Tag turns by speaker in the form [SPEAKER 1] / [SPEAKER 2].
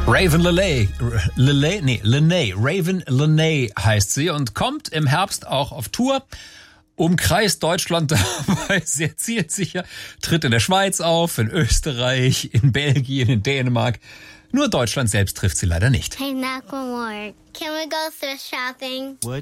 [SPEAKER 1] Raven Lenae heißt sie und kommt im Herbst auch auf Tour. Umkreist Deutschland dabei sehr zielsicher, tritt in der Schweiz auf, in Österreich, in Belgien, in Dänemark. Nur Deutschland selbst trifft sie leider nicht.
[SPEAKER 2] Hey, Macklemore, can we go thrift shopping?
[SPEAKER 3] What?